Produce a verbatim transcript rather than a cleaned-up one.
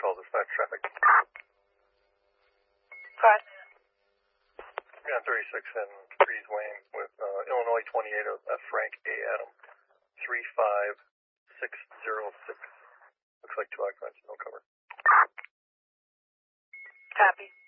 call dispatch traffic. What? Yeah, thirty-six and Freeze Wayne with uh, Illinois twenty-eight of uh, Frank A. Adam, three five six zero six. Looks like two occupants, no cover. Copy.